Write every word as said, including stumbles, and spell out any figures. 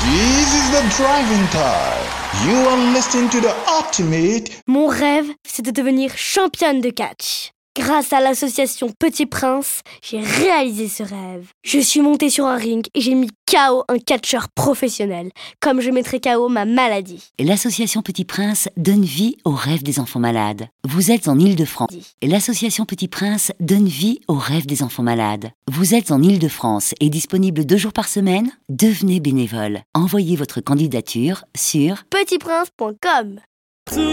This is the driving time. You are listening to the ultimate. Mon rêve, c'est de devenir championne de catch. Grâce à l'association Petit Prince, j'ai réalisé ce rêve. Je suis montée sur un ring et j'ai mis K O un catcheur professionnel, comme je mettrais K O ma maladie. L'association Petit Prince donne vie aux rêves des enfants malades. Vous êtes en Île-de-France. L'association Petit Prince donne vie aux rêves des enfants malades. Vous êtes en Île-de-France et disponible deux jours par semaine? Devenez bénévole. Envoyez votre candidature sur petit prince point com.